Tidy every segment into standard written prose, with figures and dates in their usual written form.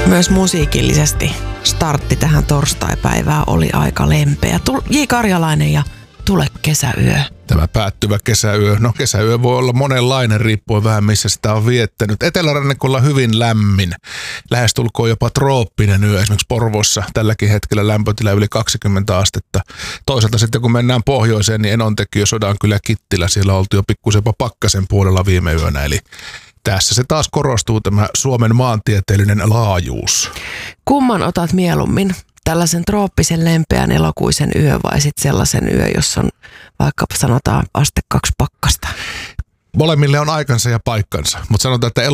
Myös musiikillisesti startti tähän torstaipäivään oli aika lempeä. J. Karjalainen ja Tule kesäyö. Tämä päättyvä kesäyö. No kesäyö voi olla monenlainen, riippuen vähän missä sitä on viettänyt. Etelärannikolla hyvin lämmin. Lähestulkoon jopa trooppinen yö. Esimerkiksi Porvoossa tälläkin hetkellä lämpötila yli 20 astetta. Toisaalta sitten kun mennään pohjoiseen, niin Enontekiö, Sodankylä, Kittilä. Siellä oltiin jo pikkusen pakkasen puolella viime yönä. Eli tässä se taas korostuu tämä Suomen maantieteellinen laajuus. Kumman otat mieluummin? Tällaisen trooppisen lempeän elokuisen yö vai sitten sellaisen yö, jossa on vaikka sanotaan aste 2 pakkasta? Molemmille on aikansa ja paikkansa, mutta sanotaan, että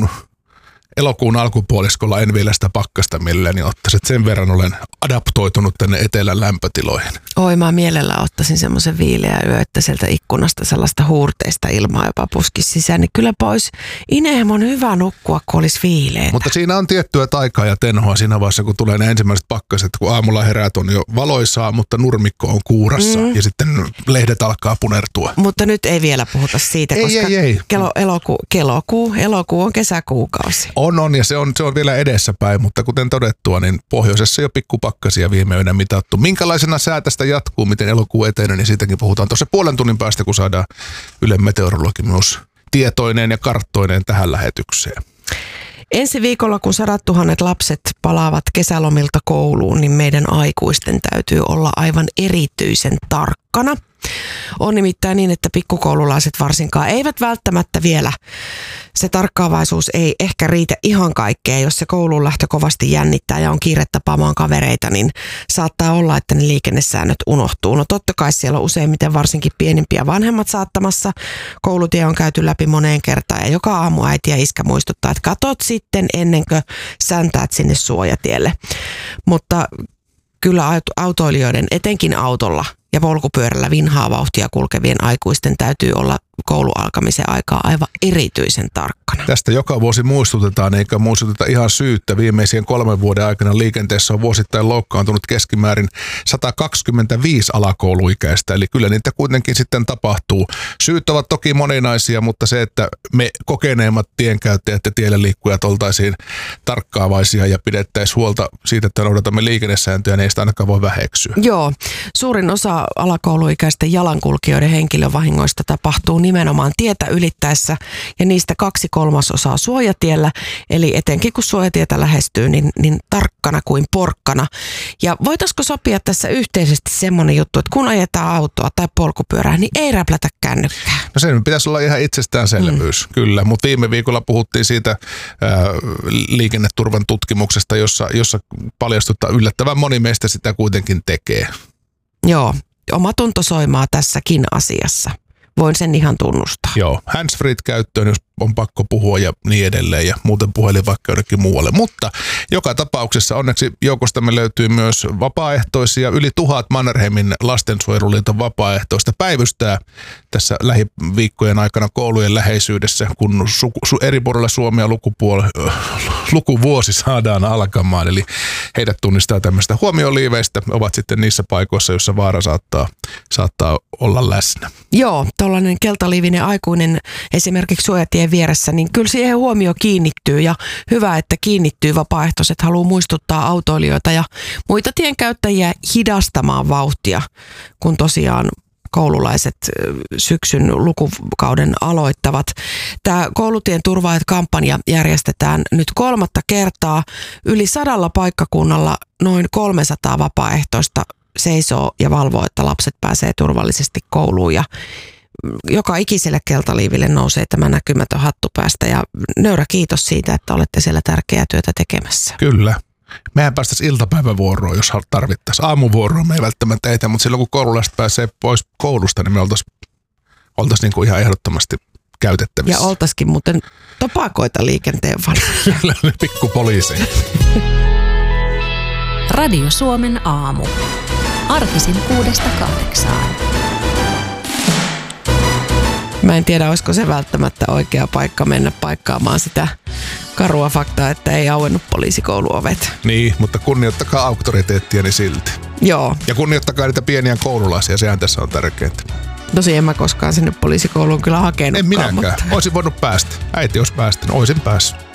elokuun alkupuoliskolla en vielä sitä pakkasta mielelläni ottaisi. Sen verran olen adaptoitunut tänne etelän lämpötiloihin. Oi, mä mielellään ottaisin semmoisen viileä yö, että sieltä ikkunasta sellaista huurteista ilmaa jopa puskisi sisään. Niin kyllä pois inehmon hyvä nukkua, kun olisi viileitä. Mutta siinä on tiettyä taikaa ja tenhoa siinä vaiheessa, kun tulee ne ensimmäiset pakkaset. Kun aamulla heräät on jo valoisaa, mutta nurmikko on kuurassa ja sitten lehdet alkaa punertua. Mutta nyt ei vielä puhuta siitä, koska ei. Elokuu on kesäkuukausi. On ja se on vielä edessäpäin, mutta kuten todettua, niin pohjoisessa jo pikkupakkasia viime yönä mitattu. Minkälaisena sää tästä jatkuu, miten elokuu etenee, niin siitäkin puhutaan tuossa puolen tunnin päästä, kun saadaan Ylen meteorologi myös tietoineen ja karttoineen tähän lähetykseen. Ensi viikolla, kun 100 000 lapset palaavat kesälomilta kouluun, niin meidän aikuisten täytyy olla aivan erityisen tarkkana. On nimittäin niin, että pikkukoululaiset varsinkaan eivät välttämättä vielä, se tarkkaavaisuus ei ehkä riitä ihan kaikkeen. Jos se kouluun lähtö kovasti jännittää ja on kiire tapaamaan kavereita, niin saattaa olla, että ne liikennesäännöt unohtuu. No totta kai siellä on useimmiten varsinkin pienimpiä vanhemmat saattamassa. Koulutie on käyty läpi moneen kertaan ja joka aamu äiti ja iskä muistuttaa, että katot sitten ennen kuin säntäät sinne suojatielle. Mutta kyllä autoilijoiden, etenkin autolla ja polkupyörällä vinhaa vauhtia kulkevien aikuisten täytyy olla koulualkamisen aikaa aivan erityisen tarkkana. Tästä joka vuosi muistutetaan, eikä muistuteta ihan syyttä. Viimeisien 3 vuoden aikana liikenteessä on vuosittain loukkaantunut keskimäärin 125 alakouluikäistä, eli kyllä niitä kuitenkin sitten tapahtuu. Syyt ovat toki moninaisia, mutta se, että me kokeneemmat tienkäyttäjät ja tiellä liikkujat oltaisiin tarkkaavaisia ja pidettäisiin huolta siitä, että noudatamme liikennesääntöjä, niin ei sitä ainakaan voi väheksyä. Joo, suurin osa alakouluikäisten jalankulkijoiden henkilövahingoista tapahtuu nimenomaan tietä ylittäessä ja niistä 2/3 suojatiellä. Eli etenkin kun suojatietä lähestyy, niin tarkkana kuin porkkana. Ja voitaisiko sopia tässä yhteisesti semmoinen juttu, että kun ajetaan autoa tai polkupyörää, niin ei räplätä kännykkää. No sen pitäisi olla ihan itsestäänselvyys, kyllä. Mutta viime viikolla puhuttiin siitä liikenneturvan tutkimuksesta, jossa paljastutaan yllättävän moni meistä sitä kuitenkin tekee. Joo, oma tunto soimaa tässäkin asiassa. Voin sen ihan tunnustaa. Joo, handsfreet käyttöön, jos on pakko puhua ja niin edelleen ja muuten puhelin vaikka jonnekin muualle. Mutta joka tapauksessa onneksi joukostamme löytyy myös vapaaehtoisia. Yli 1000 Mannerheimin lastensuojeluliiton vapaaehtoista päivystää tässä lähiviikkojen aikana koulujen läheisyydessä, kun eri puolilla Suomea lukuvuosi saadaan alkamaan. Eli heidät tunnistaa tämmöistä huomioliiveistä, ovat sitten niissä paikoissa, joissa vaara saattaa olla läsnä. Joo, tuollainen keltaliivinen aikuinen esimerkiksi suojatien vieressä, niin kyllä siihen huomio kiinnittyy ja hyvä, että kiinnittyy. Vapaaehtoiset haluaa muistuttaa autoilijoita ja muita tienkäyttäjiä hidastamaan vauhtia, kun tosiaan koululaiset syksyn lukukauden aloittavat. Tämä Koulutien turvaajat-kampanja järjestetään nyt 3. kertaa. Yli 100 paikkakunnalla noin 300 vapaaehtoista seisoo ja valvoo, että lapset pääsee turvallisesti kouluun ja joka ikiselle keltaliiville nousee tämä näkymätön hattu päästä ja nöyrä kiitos siitä, että olette siellä tärkeää työtä tekemässä. Kyllä. Mehän päästäisiin iltapäivävuoroon, jos tarvittaisiin. Aamuvuoroon me ei välttämättä eteen, mutta silloin kun koululaiset pääsee pois koulusta, niin me oltaisiin niin kuin ihan ehdottomasti käytettävissä. Ja oltaisikin muuten topakoita liikenteen valmiina. Kyllä, pikkupoliiseja. Radio Suomen aamu. Arkisin 6-8. Mä en tiedä, olisiko se välttämättä oikea paikka mennä paikkaamaan sitä karua faktaa, että ei auennut poliisikouluovet. Niin, mutta kunnioittakaa auktoriteettiani silti. Joo. Ja kunnioittakaa niitä pieniä koululaisia, sehän tässä on tärkeintä. Tosi en mä koskaan sinne poliisikouluun kyllä hakenutkaan. En minäkään. Mutta... Oisin voinut päästä. Äiti olisi päästänyt, oisin päässyt.